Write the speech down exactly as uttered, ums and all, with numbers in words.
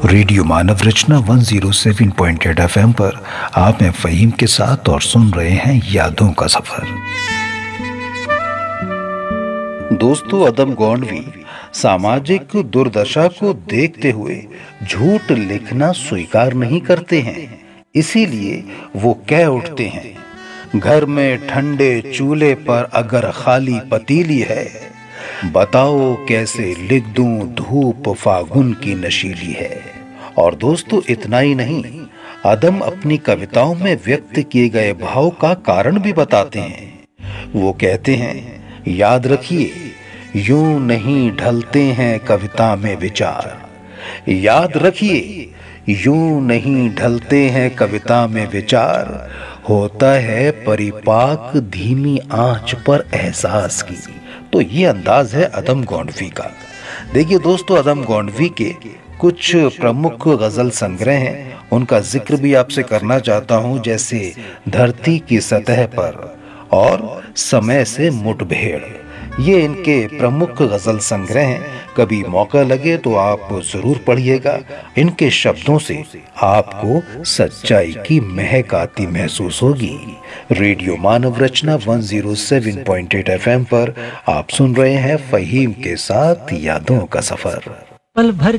Radio मानव रचना एक सौ सात पॉइंट आठ एफएम पर आप हैं फ़हीम के साथ और सुन रहे हैं यादों का सफर। दोस्तों, अदम गोंडवी सामाजिक दुर्दशा को देखते हुए झूठ लिखना स्वीकार नहीं करते हैं। इसीलिए वो कह उठते हैं, घर में ठंडे चूल्हे पर अगर खाली पतीली है, बताओ कैसे लिख दूं धूप फागुन की नशीली है। और दोस्तों, इतना ही नहीं, अदम अपनी कविताओं में व्यक्त किए गए भाव का कारण भी बताते हैं। वो कहते हैं, याद रखिए यूं नहीं ढलते हैं कविता में विचार। याद रखिए यूं नहीं ढलते हैं कविता में विचार, होता है परिपाक धीमी आंच पर एहसास की। तो ये अंदाज है अदम गोंडवी का। देखिए दोस्तों, अदम गोंडवी के कुछ प्रमुख गजल संग्रह हैं, उनका जिक्र भी आपसे करना चाहता हूं, जैसे धरती की सतह पर और समय से मुठभेड़। ये इनके प्रमुख गजल संग्रह हैं। कभी मौका लगे तो आप जरूर पढ़िएगा। इनके शब्दों से आपको सच्चाई की महक आती महसूस होगी। रेडियो मानव रचना एक सौ सात पॉइंट आठ एफएम पर आप सुन रहे हैं फ़हीम के साथ यादों का सफर। पल भर